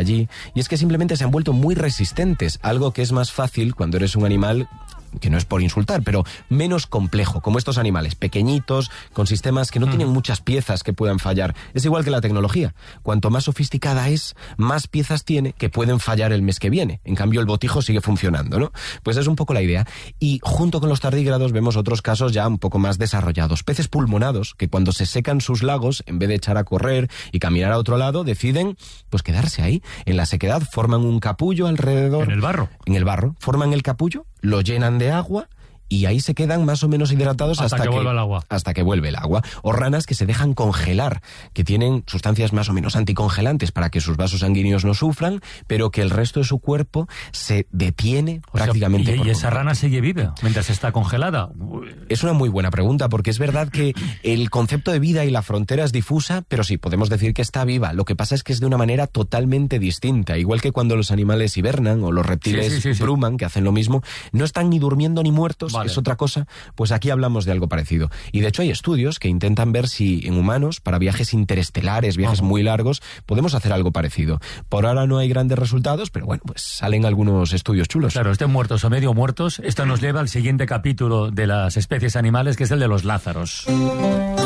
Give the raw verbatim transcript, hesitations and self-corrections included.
allí, y es que simplemente se han vuelto muy resistentes, algo que es más fácil cuando eres un animal, que no es por insultar, pero menos complejo, como estos animales, pequeñitos, con sistemas que no mm. tienen muchas piezas que puedan fallar. Es igual que la tecnología. Cuanto más sofisticada es, más piezas tiene que pueden fallar el mes que viene. En cambio, el botijo sigue funcionando, ¿no? Pues es un poco la idea. Y junto con los tardígrados vemos otros casos ya un poco más desarrollados. Peces pulmonados, que cuando se secan sus lagos, en vez de echar a correr y caminar a otro lado, deciden, pues, quedarse ahí. En la sequedad forman un capullo alrededor. ¿En el barro? En el barro. Forman el capullo, lo llenan de agua y ahí se quedan más o menos hidratados hasta, hasta que, que vuelva el agua. Hasta que vuelve el agua. O ranas que se dejan congelar, que tienen sustancias más o menos anticongelantes para que sus vasos sanguíneos no sufran, pero que el resto de su cuerpo se detiene o prácticamente. Sea, ¿Y, por y esa completo. rana sigue viva mientras está congelada? Es una muy buena pregunta, porque es verdad que el concepto de vida y la frontera es difusa, pero sí, podemos decir que está viva. Lo que pasa es que es de una manera totalmente distinta. Igual que cuando los animales hibernan o los reptiles sí, sí, sí, bruman, sí. que hacen lo mismo, no están ni durmiendo ni muertos, vale. Es otra cosa. Pues aquí hablamos de algo parecido. Y de hecho hay estudios que intentan ver si en humanos, para viajes interestelares, viajes uh-huh. muy largos, podemos hacer algo parecido. Por ahora no hay grandes resultados, pero bueno, pues salen algunos estudios chulos. Claro, estén muertos o medio muertos, esto nos lleva al siguiente capítulo de las especies animales, que es el de los lázaros.